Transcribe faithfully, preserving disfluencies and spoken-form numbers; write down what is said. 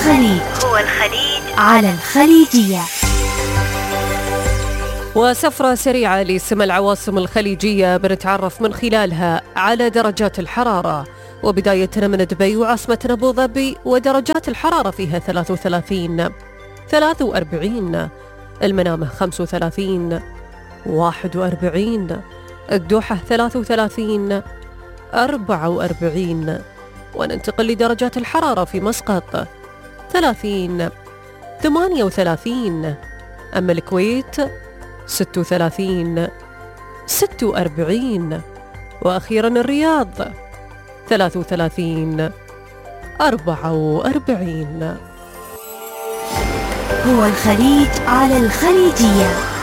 الخليج هو الخليج على الخليجية. وسفرة سريعة لسمى العواصم الخليجية بنتعرف من خلالها على درجات الحرارة، وبدايتنا من دبي وعاصمة أبو ظبي، ودرجات الحرارة فيها ثلاث وثلاثين، ثلاث وأربعين، المنامة خمس وثلاثين، واحد وأربعين، الدوحة ثلاث وثلاثين، أربعة وأربعين. وننتقل لدرجات الحرارة في مسقط ثلاثين، ثمانية وثلاثين، أما الكويت ستة وثلاثين، ستة وأربعين، وأخيرا الرياض ثلاث وثلاثين، أربعة وأربعين. هو الخليج على الخليجية.